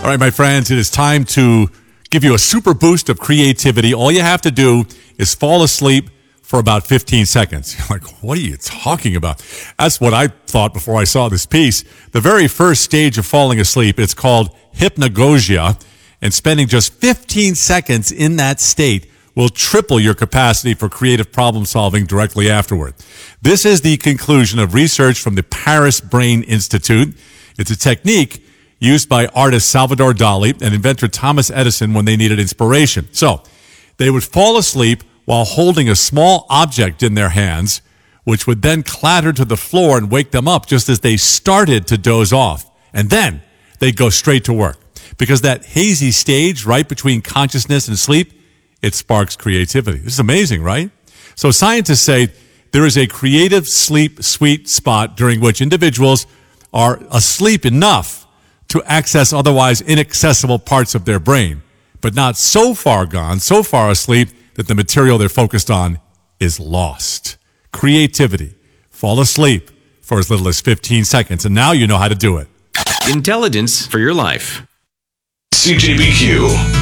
All right, my friends, it is time to give you a super boost of creativity. All you have to do is fall asleep for about 15 seconds. You're like, what are you talking about? That's what I thought before I saw this piece. The very first stage of falling asleep, it's called hypnagogia, and spending just 15 seconds in that state will triple your capacity for creative problem solving directly afterward. This is the conclusion of research from the Paris Brain Institute. It's a technique used by artist Salvador Dali and inventor Thomas Edison when they needed inspiration. So they would fall asleep while holding a small object in their hands, which would then clatter to the floor and wake them up just as they started to doze off. And then they'd go straight to work. Because that hazy stage right between consciousness and sleep, it sparks creativity. This is amazing, right? So scientists say there is a creative sleep sweet spot during which individuals are asleep enough to access otherwise inaccessible parts of their brain, but not so far gone, so far asleep that the material they're focused on is lost. Creativity. Fall asleep for as little as 15 seconds, and now you know how to do it. Intelligence for your life. CJBQ.